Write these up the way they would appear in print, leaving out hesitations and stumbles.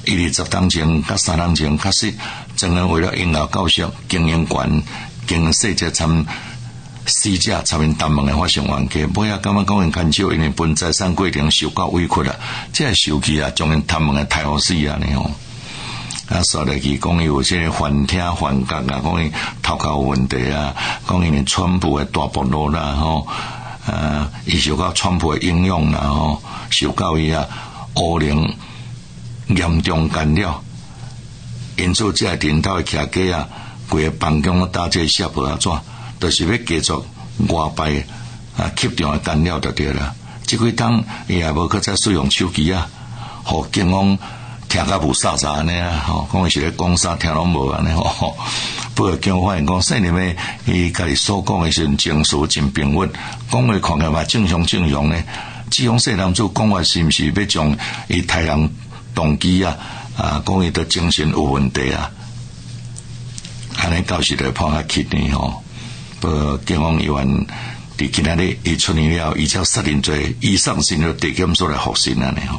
10当前甲3当前，确实专门为了因后教室经营权、经营细节参死者参因谈问的发生冤家，尾仔感觉讲因牵少，因为分财产过程受到委屈啦，这受气啊，将因谈问的太好死啊呢吼。啊，说来去讲有些幻听幻觉啊，讲伊头壳有问题啊，讲因川普的大部落啦吼，伊受到川普的影响啦吼，受到伊啊恶灵严重干扰，因此这领导的徛家啊，规个办公打这写无啊怎，就是要继续外摆吸中的干扰就对了。这几当伊也无去再使用手机啊，互警方听甲无煞煞安尼啊，吼，讲伊是咧讲啥听拢无安尼吼。不过警方发现讲，说你们伊家己所讲的是情绪真平稳，讲话看起来嘛正常呢。这种细男子讲话是毋是要将伊太阳动机啊？讲伊的精神有问题啊？安尼到时就判较轻呢吼。不过警方议员伫今仔日伊出现了，依照杀人罪以上性的地检署来复审安尼吼。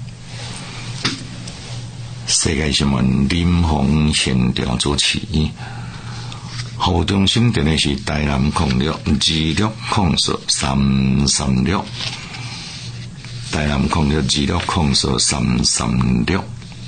世界新闻林鸿现场主持，湖中心电的是台南0626040336，台南0626040336。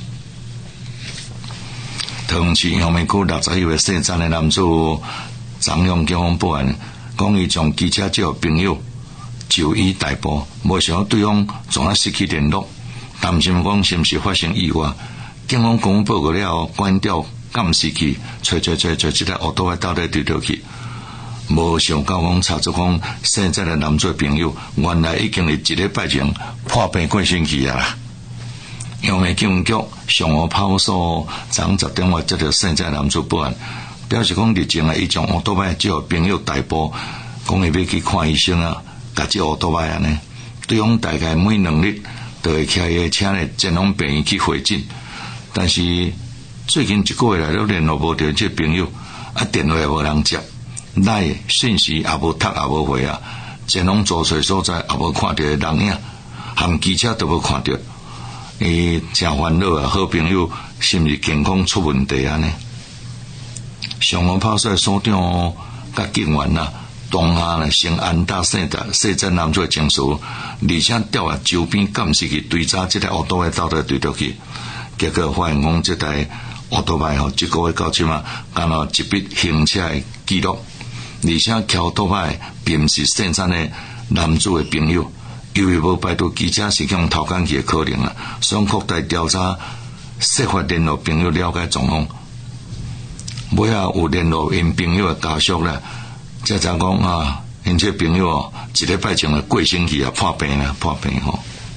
桃园市阳明区61岁姓张的男子张勇警方报案，讲伊将机车借朋友就医逮捕，没想到对方总啊失去联络，担心讲是不是发生意外。警方公布报告了，关掉监视器，找这台奥多到底对倒去，无想到讲查出讲现在的男子朋友，原来已经是1礼拜前破病过身去啊啦。阳明警局上河派出所早上10点钟接到现在男子报案，表示讲日前伊将奥多拜借朋友逮捕，讲伊要去看医生啊，甲这奥多拜安尼，对方大概每2日就会开伊车呢前往病院去会诊。但是最近1个月来都联络无到这朋友，电话也无人接，赖信息也无读也无回啊，前往租厝所在也无看到人影，含机车都无看到，伊真烦恼啊！好朋友是毋是健康出问题啊呢？上河派出所所长甲警员啊，当下呢先安大细节男子情绪，而且调啊周边监视器追查这台奥多麦到底对倒去。结果发现讲，这台奥多麦1个月到即嘛，敢若一笔行车的记录，而且骑奥多麦并不是姓张的男子的朋友，由于无排除机车是用偷工去的可能啊，所以扩大调查，设法联络朋友了解状况。尾仔有联络因朋友的家属啦，才讲啊，因这朋友1礼拜前的过身去啊，破病吼。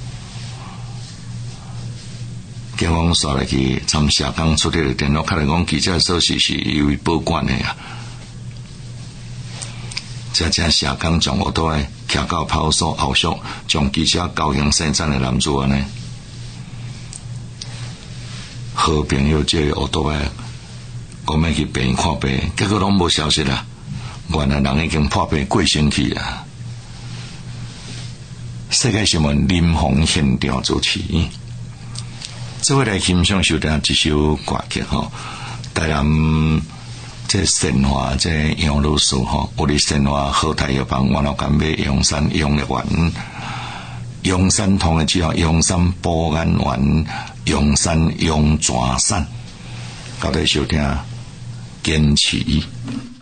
警方刷来去参社工出的电话，看来讲记者所事是由于保管的啊。这社工将奥多麦骑到派出所后续，将记者交行生产的男子呢。好朋友这奥多麦讲要去病院看病，结果拢无消息啦。原来人已经破病过身去啊。世界新闻林鸿现场主持。这位来欣赏收听一首歌曲吼，台南这神话这杨老师吼，我的神话好太药房，我老干杯阳山杨的丸，阳山通的只有阳山保安丸，阳山阳转山，到底收听坚持。